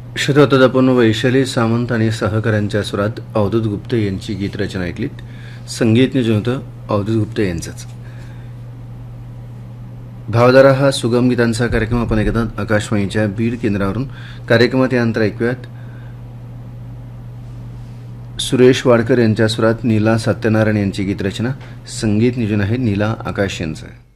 श्रोतात आपण वैशाली सामंत आणि सहकाऱ्यांच्या स्वरात अवधूत गुप्ते यांची गीतरचना ऐकलीत. संगीत नियोजन होतं अवधूत गुप्ते यांचंच. भावधारा हा सुगम गीतांचा कार्यक्रम आपण ऐकतात आकाशवाणीच्या बीड केंद्रावरून. कार्यक्रमात यानंतर ऐकूयात सुरेश वाडकर यांच्या स्वरात नीला सत्यनारायण यांची गीतरचना. संगीत नियोजन आहे नीला आकाश यांचं.